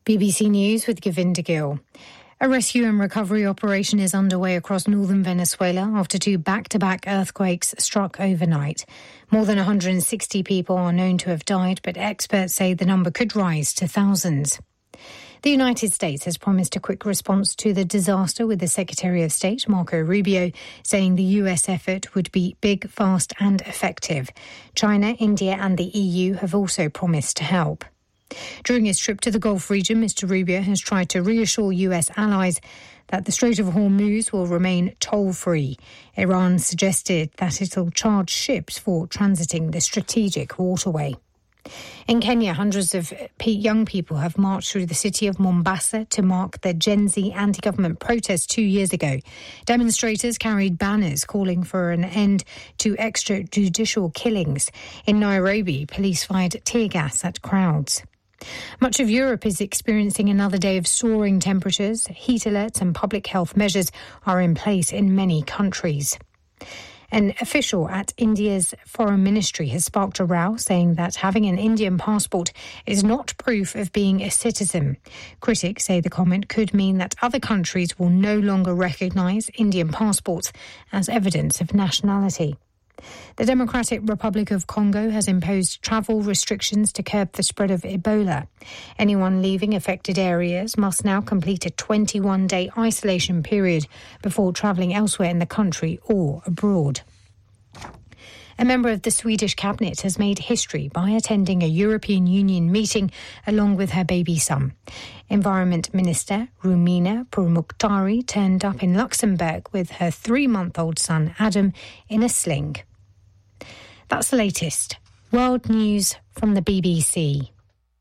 BBC News with Govinda Gill. A rescue and recovery operation is underway across northern Venezuela after two back-to-back earthquakes struck overnight. More than 160 people are known to have died, but experts say the number could rise to thousands. The United States has promised a quick response to the disaster, with the Secretary of State, Marco Rubio, saying the US effort would be big, fast and effective. China, India and the EU have also promised to help. During his trip to the Gulf region, Mr. Rubio has tried to reassure US allies that the Strait of Hormuz will remain toll-free. Iran suggested that it'll charge ships for transiting the strategic waterway. In Kenya, hundreds of young people have marched through the city of Mombasa to mark the Gen Z anti-government protests 2 years ago. Demonstrators carried banners calling for an end to extrajudicial killings. In Nairobi, police fired tear gas at crowds. Much of Europe is experiencing another day of soaring temperatures. Heat alerts and public health measures are in place in many countries. An official at India's foreign ministry has sparked a row, saying that having an Indian passport is not proof of being a citizen. Critics say the comment could mean that other countries will no longer recognise Indian passports as evidence of nationality. The Democratic Republic of Congo has imposed travel restrictions to curb the spread of Ebola. Anyone leaving affected areas must now complete a 21-day isolation period before travelling elsewhere in the country or abroad. A member of the Swedish cabinet has made history by attending a European Union meeting along with her baby son. Environment Minister Romina Pourmokhtari turned up in Luxembourg with her 3-month-old son Adam in a sling. That's the latest. World news from the BBC.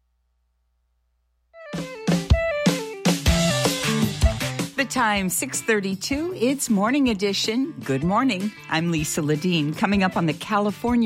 The time, 6:32. It's Morning Edition. Good morning. I'm Lisa Ledeen. Coming up on the California